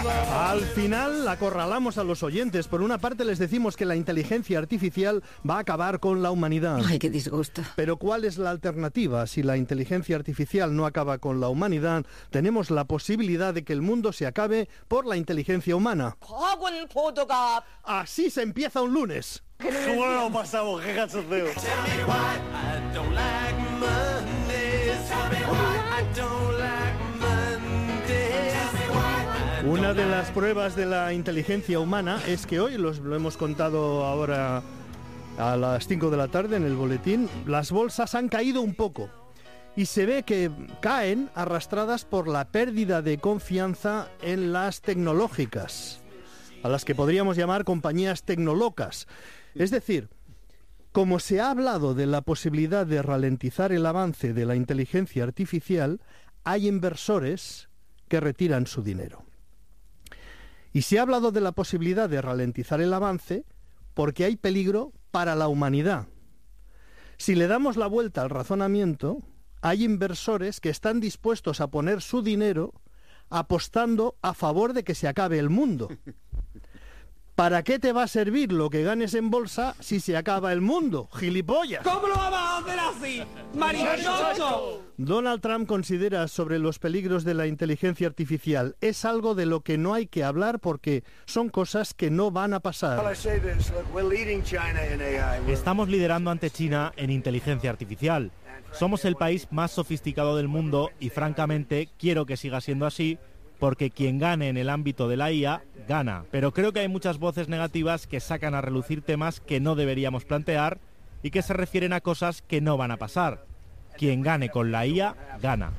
Al final acorralamos a los oyentes. Por una parte les decimos que la inteligencia artificial va a acabar con la humanidad. Ay, qué disgusto. Pero ¿cuál es la alternativa? Si la inteligencia artificial no acaba con la humanidad, tenemos la posibilidad de que el mundo se acabe por la inteligencia humana. Así se empieza un lunes. ¿Cómo lo pasamos? ¡Qué cachondeo! Una de las pruebas de la inteligencia humana es que hoy, lo hemos contado ahora a las 5 de la tarde en el boletín, las bolsas han caído un poco y se ve que caen arrastradas por la pérdida de confianza en las tecnológicas, a las que podríamos llamar compañías tecnolocas. Es decir, como se ha hablado de la posibilidad de ralentizar el avance de la inteligencia artificial, hay inversores que retiran su dinero. Y se ha hablado de la posibilidad de ralentizar el avance porque hay peligro para la humanidad. Si le damos la vuelta al razonamiento, hay inversores que están dispuestos a poner su dinero apostando a favor de que se acabe el mundo. ¿Para qué te va a servir lo que ganes en bolsa si se acaba el mundo, gilipollas? ¿Cómo lo vamos a hacer así, maricocho? Donald Trump considera sobre los peligros de la inteligencia artificial. Es algo de lo que no hay que hablar porque son cosas que no van a pasar. Estamos liderando ante China en inteligencia artificial. Somos el país más sofisticado del mundo y francamente quiero que siga siendo así, porque quien gane en el ámbito de la IA, gana. Pero creo que hay muchas voces negativas que sacan a relucir temas que no deberíamos plantear y que se refieren a cosas que no van a pasar. Quien gane con la IA, gana.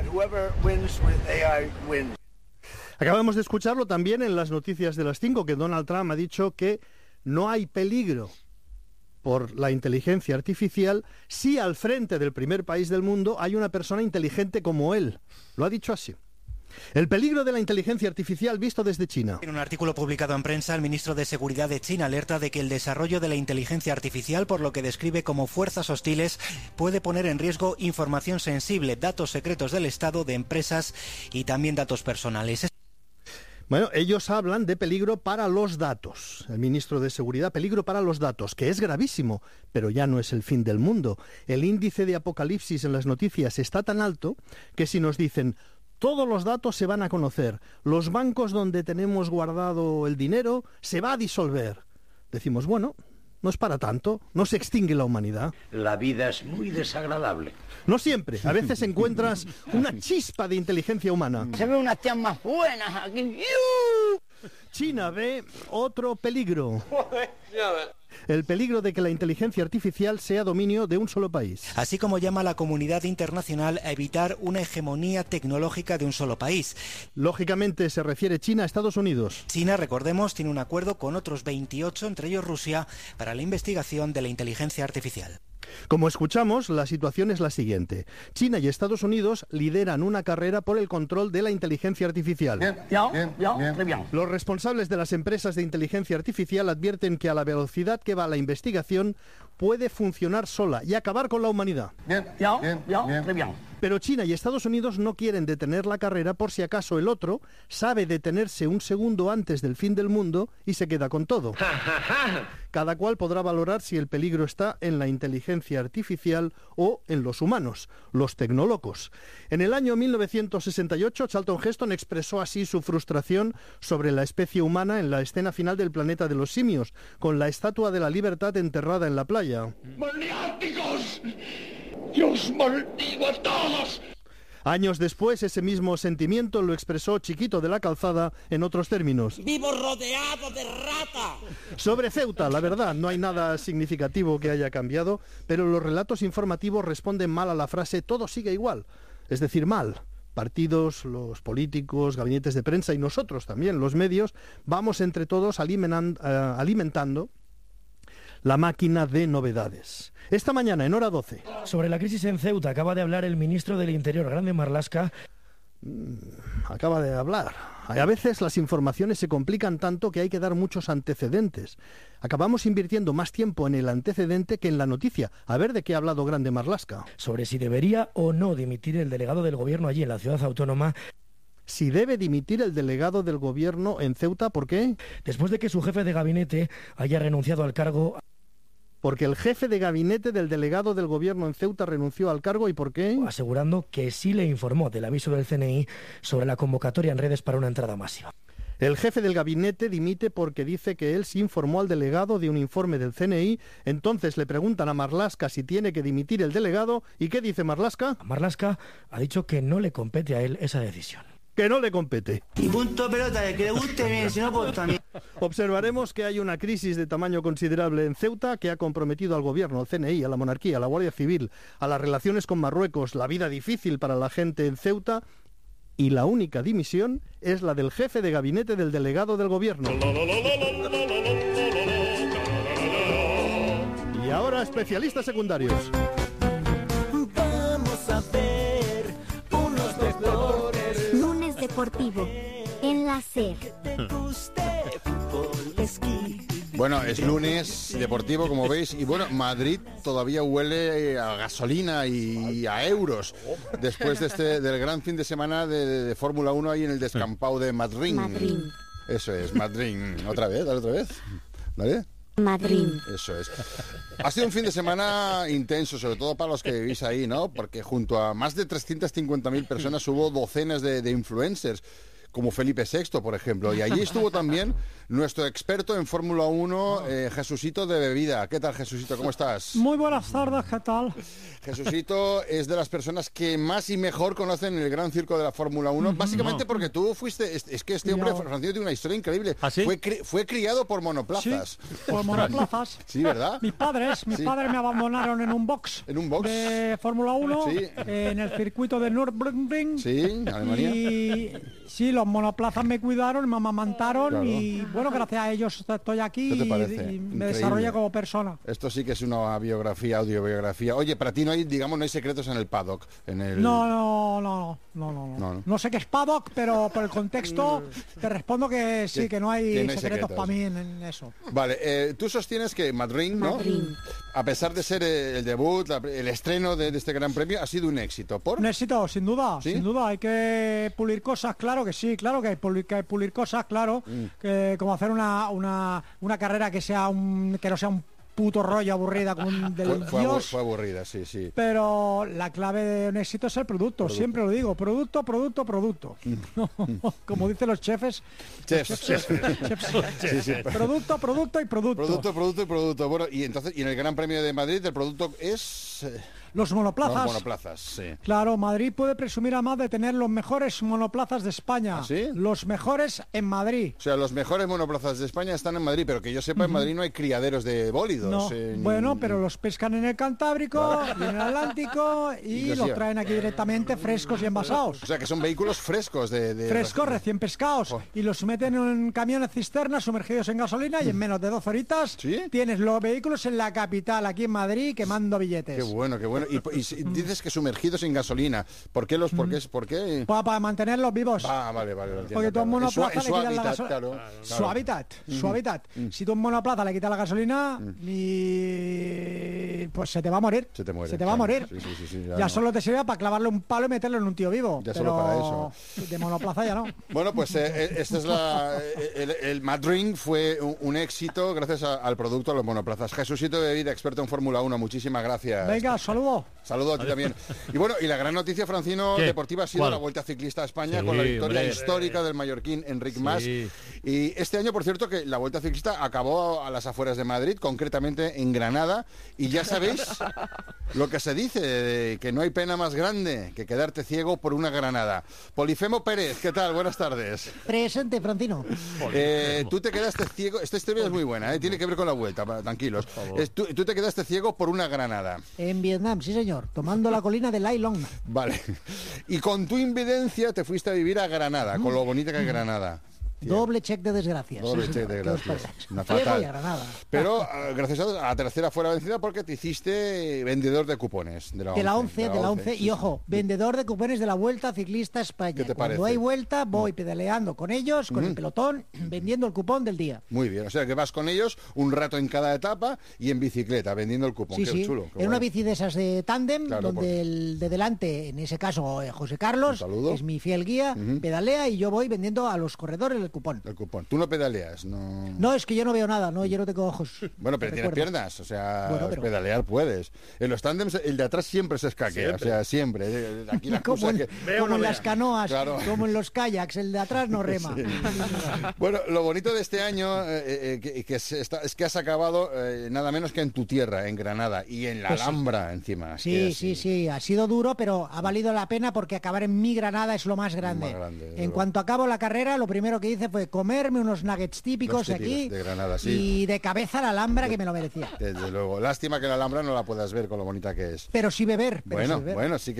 Acabamos de escucharlo también en las noticias de las 5, que Donald Trump ha dicho que no hay peligro por la inteligencia artificial si al frente del primer país del mundo hay una persona inteligente como él. Lo ha dicho así. El peligro de la inteligencia artificial visto desde China. En un artículo publicado en prensa, el ministro de Seguridad de China alerta de que el desarrollo de la inteligencia artificial, por lo que describe como fuerzas hostiles, puede poner en riesgo información sensible, datos secretos del Estado, de empresas y también datos personales. Bueno, ellos hablan de peligro para los datos. El ministro de Seguridad, peligro para los datos, que es gravísimo, pero ya no es el fin del mundo. El índice de apocalipsis en las noticias está tan alto que si nos dicen todos los datos se van a conocer, los bancos donde tenemos guardado el dinero se va a disolver, decimos, bueno, no es para tanto, no se extingue la humanidad. La vida es muy desagradable. No siempre, a veces encuentras una chispa de inteligencia humana. Se ven unas tías más buenas aquí. China ve otro peligro. El peligro de que la inteligencia artificial sea dominio de un solo país. Así como llama a la comunidad internacional a evitar una hegemonía tecnológica de un solo país. Lógicamente se refiere China a Estados Unidos. China, recordemos, tiene un acuerdo con otros 28, entre ellos Rusia, para la investigación de la inteligencia artificial. Como escuchamos, la situación es la siguiente. China y Estados Unidos lideran una carrera por el control de la inteligencia artificial. Bien. Los responsables de las empresas de inteligencia artificial advierten que a la velocidad que va la investigación puede funcionar sola y acabar con la humanidad. Pero China y Estados Unidos no quieren detener la carrera por si acaso el otro sabe detenerse un segundo antes del fin del mundo y se queda con todo. Cada cual podrá valorar si el peligro está en la inteligencia artificial o en los humanos, los tecnólocos. En el año 1968, Charlton Heston expresó así su frustración sobre la especie humana en la escena final del Planeta de los Simios, con la Estatua de la Libertad enterrada en la playa. ¡Maniáticos! ¡Dios maldigo a todos! Años después, ese mismo sentimiento lo expresó Chiquito de la Calzada en otros términos. ¡Vivo rodeado de rata! Sobre Ceuta, la verdad, no hay nada significativo que haya cambiado, pero los relatos informativos responden mal a la frase «todo sigue igual», es decir, mal. Partidos, los políticos, gabinetes de prensa y nosotros también, los medios, vamos entre todos alimentando la máquina de novedades. Esta mañana, en Hora 12. Sobre la crisis en Ceuta, acaba de hablar el ministro del Interior, Grande Marlaska. Acaba de hablar. A veces las informaciones se complican tanto que hay que dar muchos antecedentes. Acabamos invirtiendo más tiempo en el antecedente que en la noticia. A ver de qué ha hablado Grande Marlaska. Sobre si debería o no dimitir el delegado del gobierno allí en la ciudad autónoma. si debe dimitir el delegado del gobierno en Ceuta. ¿Por qué? Después de que su jefe de gabinete haya renunciado al cargo. Porque el jefe de gabinete del delegado del gobierno en Ceuta renunció al cargo. ¿Y por qué? Asegurando que sí le informó del aviso del CNI sobre la convocatoria en redes para una entrada masiva. El jefe del gabinete dimite porque dice que él sí informó al delegado de un informe del CNI. Entonces le preguntan a Marlaska si tiene que dimitir el delegado. ¿Y qué dice Marlaska? Marlaska ha dicho que no le compete a él esa decisión. Que no le compete. Y punto pelota, de que le guste bien, si no, pues también. Observaremos que hay una crisis de tamaño considerable en Ceuta que ha comprometido al gobierno, al CNI, a la monarquía, a la Guardia Civil, a las relaciones con Marruecos, la vida difícil para la gente en Ceuta. Y la única dimisión es la del jefe de gabinete del delegado del gobierno. Y ahora, especialistas secundarios. Vamos a ver unos deportes. Lunes deportivo en la SER. Bueno, es lunes deportivo, como veis, y bueno, Madrid todavía huele a gasolina y a euros después de del gran fin de semana de Fórmula 1 ahí en el descampado de Madrid. Madrid. Eso es, Madrid. ¿Otra vez? ¿Dale otra vez? ¿Vale? Madrid. Eso es. Ha sido un fin de semana intenso, sobre todo para los que vivís ahí, ¿no? Porque junto a más de 350.000 personas hubo docenas de influencers, como Felipe VI, por ejemplo. Y allí estuvo también nuestro experto en Fórmula 1, Jesucito de Bebida. ¿Qué tal, Jesucito? ¿Cómo estás? Muy buenas tardes, ¿qué tal? Jesucito es de las personas que más y mejor conocen el gran circo de la Fórmula 1, básicamente porque tú fuiste... Es que este hombre, Francisco, tiene una historia increíble. ¿Ah, sí? Fue criado por monoplazas. Sí, por monoplazas. Sí, ¿verdad? Mis padres me abandonaron en un box. ¿En un box? De Fórmula 1, sí, en el circuito de Nürburgring. Sí, Alemania. Y sí, los monoplazas me cuidaron, me amamantaron, claro. Y bueno, gracias a ellos estoy aquí. ¿Qué te parece? Y me desarrollé como persona. Esto sí que es una biografía, audiobiografía. Oye, para ti no hay, digamos, no hay secretos en el paddock. No. No sé qué es paddock, pero por el contexto te respondo que sí, que no hay secretos para mí en eso. Vale, tú sostienes que Madrid, ¿no? A pesar de ser el debut, el estreno de este Gran Premio, ha sido un éxito. ¿Por? Un éxito, sin duda, ¿Sí? sin duda. Hay que pulir cosas, claro que sí, claro que hay que pulir cosas, claro. Que como hacer una carrera que no sea un puto rollo aburrida con del Dios. Fue aburrida, sí. Pero la clave de un éxito es el producto. Siempre lo digo, producto. Como dicen los chefs. Chefs. Sí. Producto y producto. Producto. Bueno, y entonces, y en el Gran Premio de Madrid el producto es... Los monoplazas. Los monoplazas, sí. Claro, Madrid puede presumir además de tener los mejores monoplazas de España. ¿Ah, sí? Los mejores en Madrid. O sea, los mejores monoplazas de España están en Madrid, pero que yo sepa, en Madrid no hay criaderos de bólidos. No. Bueno, pero los pescan en el Cantábrico y en el Atlántico y los traen aquí directamente frescos y envasados. O sea, que son vehículos frescos Frescos, recién pescados. Y los meten en camiones cisternas sumergidos en gasolina y en menos de 2 horitas tienes los vehículos en la capital, aquí en Madrid, quemando billetes. Qué bueno. Y dices que sumergidos en gasolina. ¿Por qué? ¿Por qué? Para mantenerlos vivos. Vale. Porque tú en monoplaza le quitas la gasolina. Claro. Su hábitat. Si tú en monoplaza le quitas la gasolina, pues se te va a morir. Se te va a morir. Sí, ya solo te sirve para clavarle un palo y meterlo en un tío vivo. Ya pero solo para eso. De monoplaza ya no. Bueno, pues este es el Madrid fue un éxito gracias al producto de los monoplazas. Jesucito de Bebida, experto en Fórmula 1, muchísimas gracias. Venga, saludo. Saludo a ti también. Y bueno, y la gran noticia, Francino, deportiva ha sido la Vuelta Ciclista a España con la victoria histórica del mallorquín Enric Mas. Y este año, por cierto, que la Vuelta Ciclista acabó a las afueras de Madrid, concretamente en Granada, y ya sabéis lo que se dice, que no hay pena más grande que quedarte ciego por una granada. Polifemo Pérez, ¿qué tal? Buenas tardes. Presente, Francino. Tú te quedaste ciego, esta historia es muy buena, tiene que ver con la Vuelta, tranquilos. Tú te quedaste ciego por una granada. En Vietnam, sí señor, tomando la colina de Lai Long. Vale. Y con tu invidencia te fuiste a vivir a Granada, con lo bonita que es Granada. Doble check de desgracias. Doble sí, check de ¿qué os desgracias. parece? Una Ciego fatal. y a Granada. Pero gracias a Dios, a la tercera fue la vencida porque te hiciste vendedor de cupones de la 11. Y ojo, vendedor de cupones de la Vuelta Ciclista España. ¿Qué te Cuando parece? hay vuelta, voy pedaleando con ellos, con el pelotón, vendiendo el cupón del día. Muy bien, o sea que vas con ellos un rato en cada etapa y en bicicleta, vendiendo el cupón. Sí, Qué sí. chulo. Qué En bueno. una bici de esas de tándem, Claro, donde el de delante, en ese caso José Carlos, saludo. es mi fiel guía, pedalea y yo voy vendiendo a los corredores el cupón. El cupón. Tú no pedaleas, no. No, es que yo no veo nada, no, yo no tengo ojos. Bueno, pero tienes Recuerdo. piernas, o sea, Bueno, pero- pedalear puedes. En los tándems, el de atrás siempre se escaquea, o sea, siempre. Aquí la Como, cosa en, que... como en las canoas, Claro. como en los kayaks, el de atrás no rema. Bueno, lo bonito de este año es que has acabado nada menos que en tu tierra, en Granada, y en la Pues sí. Alhambra encima. Sí, ha sido duro, pero ha valido la pena porque acabar en mi Granada es lo más grande. En cuanto acabo la carrera, lo primero que hice fue comerme unos nuggets típicos aquí de Granada, sí. y de cabeza a la Alhambra, que me lo merecía. Desde luego. Lástima que la Alhambra no la puedas ver con lo bonita que es. Pero sí beber. Bueno, sí que...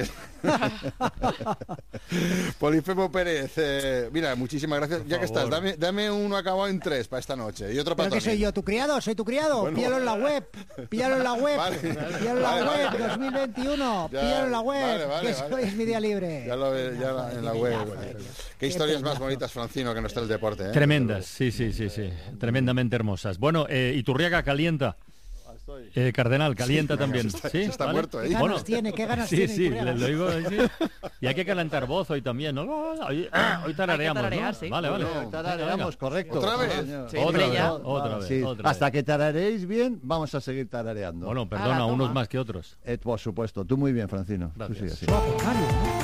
Polifemo Pérez, mira, muchísimas gracias. Ya que estás, dame uno acabado en 3 para esta noche y otro para ¿Pero qué soy yo, tu criado? ¿Soy tu criado? Bueno. Píllalo en la web. Píllalo en la web. Vale. Píllalo en la web, 2021. Ya, Píllalo en la web, vale, que hoy es mi día libre. Ya lo ve en la web. Qué historias más bonitas, Francino, que no está el deporte. Tremendas, sí. Tremendamente hermosas. Bueno, Iturriaga calienta. Cardenal, calienta también. Se está muerto, ¿eh? ¿Qué ganas tiene? ¿Qué ganas tiene? Sí, Iturriaga? lo digo. Sí. Y hay que calentar voz hoy también, ¿no? Hoy tarareamos, tararear, ¿no? sí. Vale. Bueno, tarareamos, correcto. ¿Otra vez? Sí, Otra vez. Sí, otra hasta vez. que tarareéis bien, vamos a seguir tarareando. Bueno, perdona, toma. unos más que otros. Por supuesto, tú muy bien, Francino. Tú Gracias. sigue así.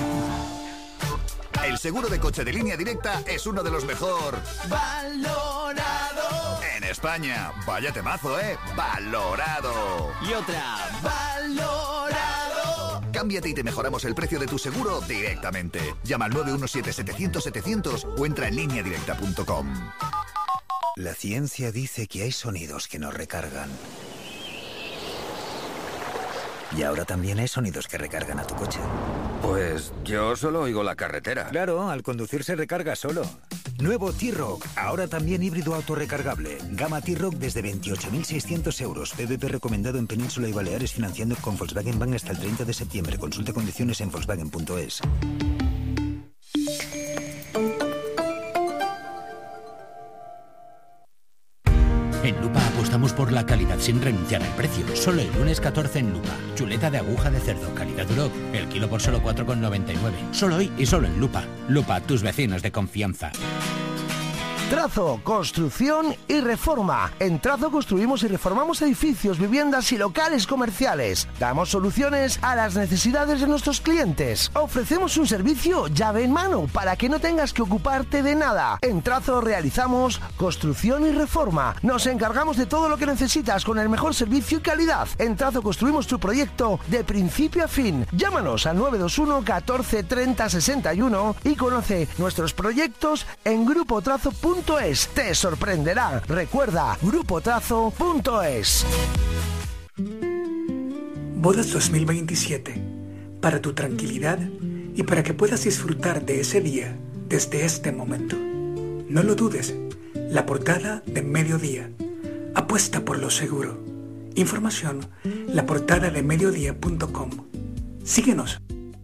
El seguro de coche de Línea Directa es uno de los mejor Valorado. en España. Vaya temazo, ¿eh? Valorado. Y otra. Valorado. Cámbiate y te mejoramos el precio de tu seguro directamente. Llama al 917-700-700 o entra en lineadirecta.com. La ciencia dice que hay sonidos que nos recargan. Y ahora también hay sonidos que recargan a tu coche. Pues yo solo oigo la carretera. Claro, al conducir se recarga solo. Nuevo T-Roc, ahora también híbrido autorrecargable. Gama T-Roc desde 28.600 euros. PVP recomendado en Península y Baleares, financiando con Volkswagen Bank hasta el 30 de septiembre. Consulte condiciones en Volkswagen.es. En Lupa apostamos por la calidad sin renunciar al precio. Solo el lunes 14 en Lupa. Chuleta de aguja de cerdo, calidad Duroc. El kilo por solo 4,99. Solo hoy y solo en Lupa. Lupa, tus vecinos de confianza. Trazo, construcción y reforma. En Trazo construimos y reformamos edificios, viviendas y locales comerciales. Damos soluciones a las necesidades de nuestros clientes. Ofrecemos un servicio llave en mano para que no tengas que ocuparte de nada. En Trazo realizamos construcción y reforma. Nos encargamos de todo lo que necesitas con el mejor servicio y calidad. En Trazo construimos tu proyecto de principio a fin. Llámanos al 921 14 30 61 y conoce nuestros proyectos en grupotrazo.es. Te sorprenderá. Recuerda, grupotrazo.es. Bodas 2027. Para tu tranquilidad y para que puedas disfrutar de ese día desde este momento. No lo dudes. La portada de Mediodía. Apuesta por lo seguro. Información, laportadadeMediodía.com. Síguenos.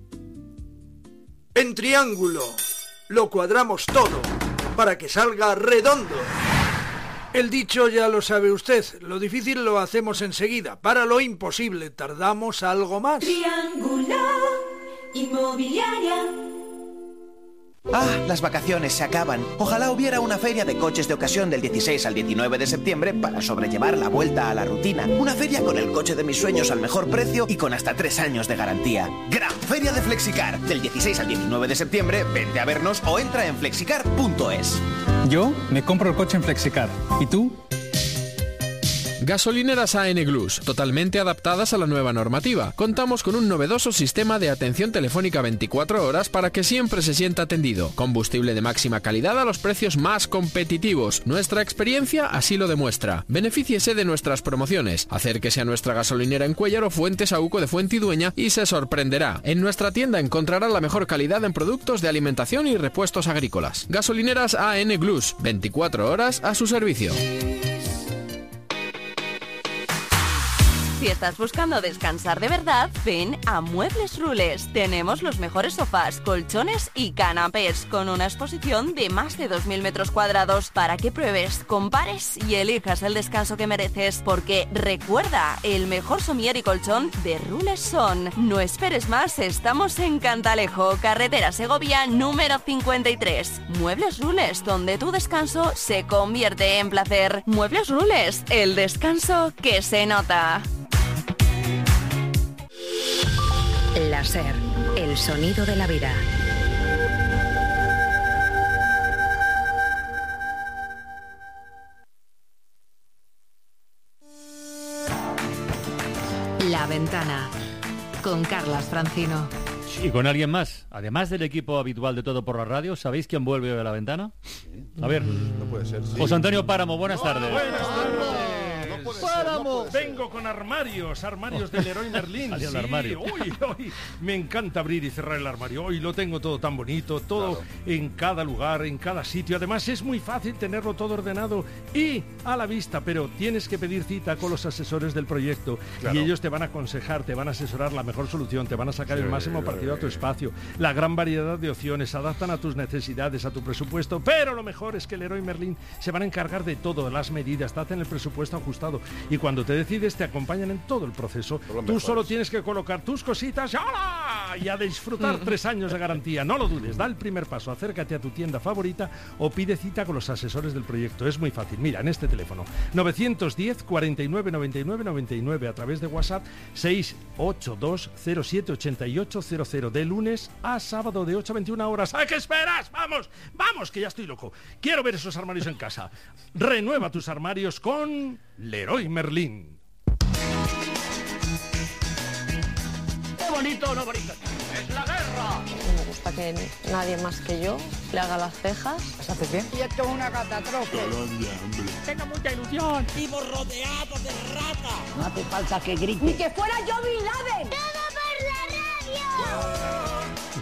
En Triángulo lo cuadramos todo para que salga redondo. El dicho ya lo sabe usted, lo difícil lo hacemos enseguida, para lo imposible tardamos algo más. Triángulo Inmobiliaria. Ah, las vacaciones se acaban. Ojalá hubiera una feria de coches de ocasión del 16 al 19 de septiembre para sobrellevar la vuelta a la rutina. Una feria con el coche de mis sueños al mejor precio y con hasta 3 años de garantía. Gran Feria de Flexicar. Del 16 al 19 de septiembre, vente a vernos o entra en flexicar.es. Yo me compro el coche en Flexicar. ¿Y tú? Gasolineras AN Glus, totalmente adaptadas a la nueva normativa. Contamos con un novedoso sistema de atención telefónica 24 horas para que siempre se sienta atendido. Combustible de máxima calidad a los precios más competitivos. Nuestra experiencia así lo demuestra. Benefíciese de nuestras promociones. Acérquese a nuestra gasolinera en Cuéllar o Fuentes Saúco de Fuentidueña y se sorprenderá. En nuestra tienda encontrará la mejor calidad en productos de alimentación y repuestos agrícolas. Gasolineras AN Glus, 24 horas a su servicio. Si estás buscando descansar de verdad, ven a Muebles Rules. Tenemos los mejores sofás, colchones y canapés, con una exposición de más de 2.000 metros cuadrados para que pruebes, compares y elijas el descanso que mereces. Porque recuerda, el mejor somier y colchón de Rules son. No esperes más, estamos en Cantalejo, carretera Segovia número 53. Muebles Rules, donde tu descanso se convierte en placer. Muebles Rules, el descanso que se nota. La SER, el sonido de la vida. La Ventana, con Carlas Francino. Y con alguien más, además del equipo habitual de Todo por la Radio, ¿sabéis quién vuelve hoy a La Ventana? A ver. No puede ser. Sí. José Antonio Páramo, buenas tardes. Buenas tardes. Páramo. Vengo con armarios de Leroy Merlin. Sí, armario. Hoy me encanta abrir y cerrar el armario. Hoy lo tengo todo tan bonito, todo en cada lugar, en cada sitio. Además es muy fácil tenerlo todo ordenado y a la vista, pero tienes que pedir cita con los asesores del proyecto y ellos te van a aconsejar, te van a asesorar la mejor solución, te van a sacar el máximo partido a tu espacio. La gran variedad de opciones adaptan a tus necesidades, a tu presupuesto, pero lo mejor es que Leroy Merlin se van a encargar de todo, de las medidas, te hacen el presupuesto ajustado y cuando te decides te acompañan en todo el proceso. Tú solo tienes que colocar tus cositas y a disfrutar 3 años de garantía. No lo dudes, da el primer paso, acércate a tu tienda favorita o pide cita con los asesores del proyecto. Es muy fácil, mira, en este teléfono 910 49 99 99, a través de WhatsApp 682 07 88 00, de lunes a sábado de 8 a 21 horas. ¿A qué esperas? Vamos, que ya estoy loco. Quiero ver esos armarios en casa. Renueva tus armarios con Leroy Merlin. ¡Qué bonito, no bonito! ¡Es la guerra! Me gusta que nadie más que yo le haga las cejas. ¿Las haces bien? Y esto es una catástrofe. Tengo mucha ilusión. Vivo rodeado de ratas. No hace falta que grite. ¡Ni que fuera yo Bin Laden! ¡Todo por la radio!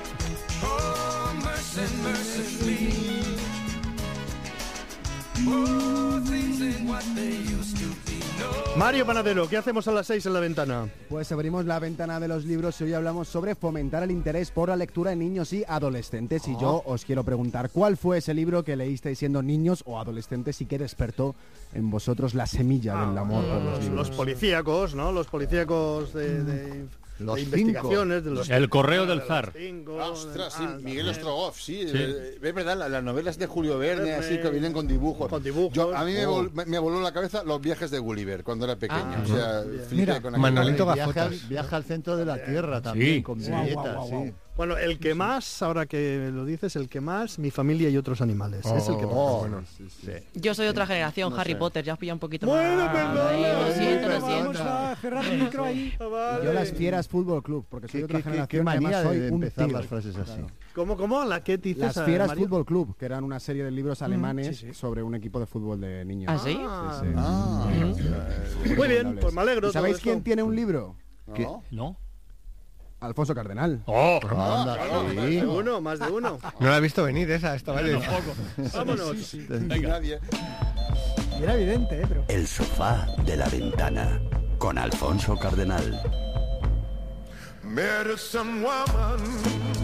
Mario Panadero, ¿qué hacemos a las 6 en La Ventana? Pues abrimos la ventana de los libros y hoy hablamos sobre fomentar el interés por la lectura en niños y adolescentes. Y yo os quiero preguntar, ¿cuál fue ese libro que leísteis siendo niños o adolescentes y que despertó en vosotros la semilla del amor por los libros? Los policíacos, ¿no? Los policíacos de investigaciones. De los El correo del zar. Ostras, sí, Miguel Ostrogoff, sí. Es verdad, las novelas de Julio Verne, así que vienen con dibujos. A mí me voló la cabeza Los viajes de Gulliver cuando era pequeño. O sea, mira, con Manolito Viaja al centro de la Tierra también, con viñetas, sí. Bueno, el que más, ahora que lo dices, el que más, Mi familia y otros animales. Es el que más. Bueno, sí. Yo soy otra generación, Harry Potter, ya os pilla un poquito más. Lo siento. Vamos a cerrar el micro ahí. Yo las Fieras Fútbol Club, porque soy otra generación. Qué manía soy de un empezar tigre. las frases así. ¿Cómo? ¿La qué dices? Las Fieras Mario? Fútbol Club, que eran una serie de libros alemanes sobre un equipo de fútbol de niños. ¿Ah, sí? Muy bien, pues me alegro. ¿Sabéis quién tiene un libro? ¿No? Alfonso Cardenal. Sí. Más de uno. No la he visto venir esa, Vámonos. Nadie. Era evidente, pero... El sofá de La Ventana, con Alfonso Cardenal. Medicine woman.